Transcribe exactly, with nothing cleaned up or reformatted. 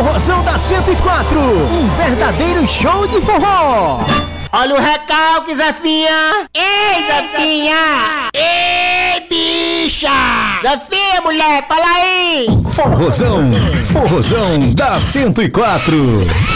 Forrozão da cento e quatro, um verdadeiro show de forró. Olha o recalque, Zefinha. Ei, Zefinha. Ei, bicha. Zefinha, mulher, fala aí. Forrozão, Forrozão da cento e quatro.